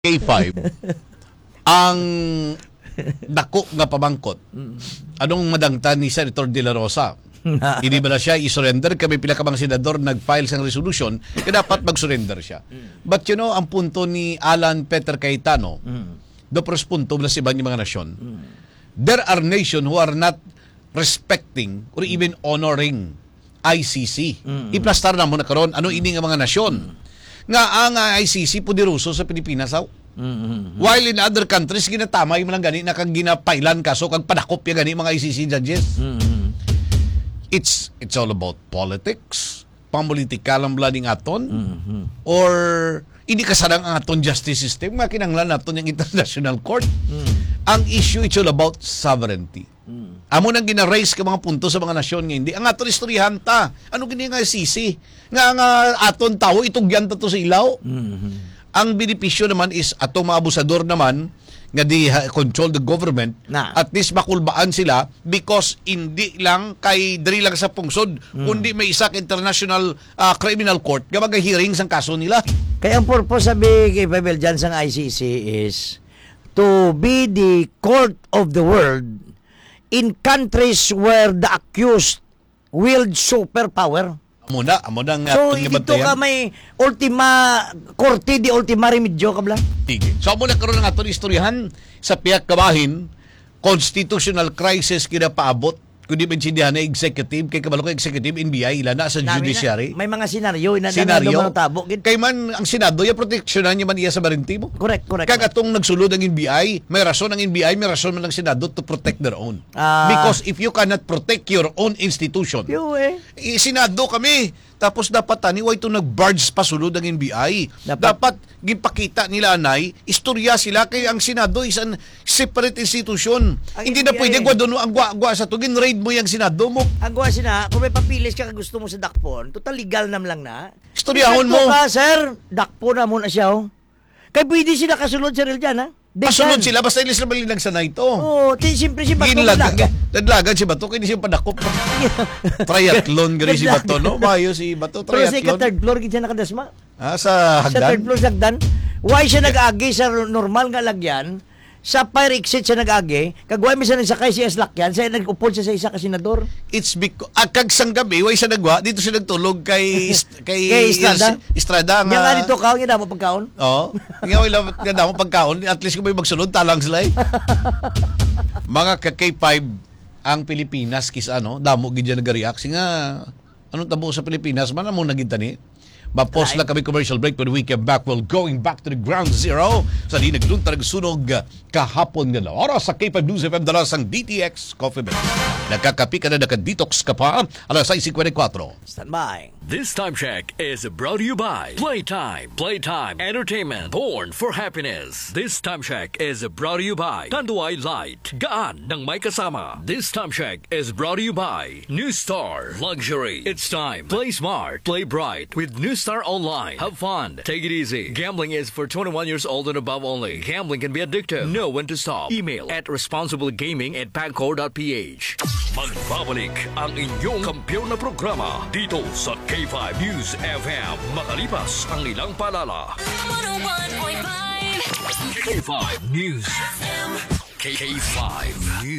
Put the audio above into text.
K5 ang dako nga pamangkot. Anong madangtan ni Senator De La Rosa? Hindi ba na siya i-surrender? Kami pila ka mga senador nag-file sang resolution kaya dapat mag-surrender siya. But you know, ang punto ni Alan Peter Cayetano, the first punto na si ibang mga nasyon, there are nations who are not respecting or even honoring ICC. Iplastar na mo na karon ano ini nga mga nasyon nga ang ICC pudiruso sa Pilipinas aw. While in other countries ginatamay man lang gani na kag ginapailan kaso kag padakop ya gani mga ICC judges. It's all about politics, pampolitika lang blading aton, or hindi kasarang ang aton justice system nga kinahanglan naton yung international court. Ang issue it's all about sovereignty. Amo nang gina-raise ka mga punto sa mga nasyon nga hindi. Ang aton istoryahan ta. Ano gini nga ICC? Nga aton tao itugyan ta to sa ilaw. Ang benepisyo naman is atong mga abusador naman nga di control the government, at least makulbaan sila because hindi lang kay diri lang sa pungsod, kundi may isa ka international criminal court nga mag-hearing sang kaso nila. Kaya ang purpose sabi kay Pavel dyan sa ICC is to be the court of the world in countries where the accused wield superpower. Amo na nga so, dito ka may ultima korte di ultima remedyo kabla. Sige. So, amo na karon ang aton istoryahan sa piyak kabahin, constitutional crisis kinapaabot kundi maintindihan na executive kay kabalo kay executive NBI ila na sa judiciary. May mga senaryo na tabo. Kay man ang Senado ya proteksyonan niya man iya sa marintimo. Correct. Kag atong nagsulod ang NBI, may rason ang NBI, may rason man ang Senado to protect their own. Because if you cannot protect your own institution, Senado kami. Tapos dapat tani way to nag-barge pa sulod ang NBI. Dapat gipakita nila anay, istorya sila kay ang Senado is an separate institution. Hindi na pwede ang gwa sa to gin-raid mo yung Senado mo. Ang gwa sina, kung may papilis ka gusto mo sa dakpon, total legal nam lang na. Istoryahon mo. Ka, sir, dakpon na muna siya. Kaya pwede sila kasulod sa real dyan, ha? Pasunod sila, basta ilis na malinag sa na ito. Oo, siyempre si Bato. Nadlagan si Bato, kaya siya padakop. Triathlon, gano'n si Bato, no? Mayo si Bato, triathlon. Pero sa third floor, siya nakadasma. Sa hagdan? Sa third floor, sa hagdan. Why siya nag-agi sa normal nga lagyan? Sa fire exit siya nag-agi. Kagway mo siya nagsakay siya slakyan, siya nag-upod siya sa isa ka senador. It's because, kag sang gabi, way siya nagwa, dito siya nagtulog kay Estrada. Nga nga dito ka, nga mo pagkaon? Oo. Nga mo pagkaon. At least kung may magsunod, talang sila eh. Mga K5 ang Pilipinas, damo gid dyan nag-react. Nga, anong tabo sa Pilipinas, man mo nagita ni? Mapos lang kami commercial break. When we come back, we're going back to the ground zero. Sa di naglunta nagsunog kahapon nga na oras sa K5 News FM dala sang DTX Coffee Break. Nagkakapi ka na nakadetox ka pa. Alas 6:54. Stand by. This time check is brought to you by Playtime. Playtime Entertainment. Born for happiness. This time check is brought to you by Tanduay Light. Gaan ng may kasama. This time check is brought to you by New Star Luxury. It's time. Play smart. Play bright with New Star Online. Have fun. Take it easy. Gambling is for 21 years old and above only. Gambling can be addictive. Know when to stop. Email at responsiblegaming@pangcor.ph. Magbabalik ang inyong kampiyon na programa dito sa K5 News FM. Makalipas ang ilang palala. 101.5 K5 News FM. K5 News.